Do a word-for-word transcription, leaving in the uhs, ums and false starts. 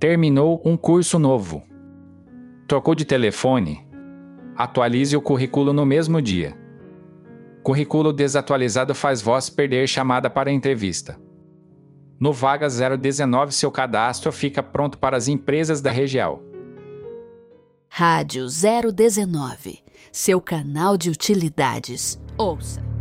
Terminou um curso novo. Trocou de telefone? Atualize o currículo no mesmo dia. Currículo desatualizado faz voz perder chamada para entrevista. No Vaga zero dezenove, seu cadastro fica pronto para as empresas da região. Rádio zero dezenove, seu canal de utilidades. Ouça!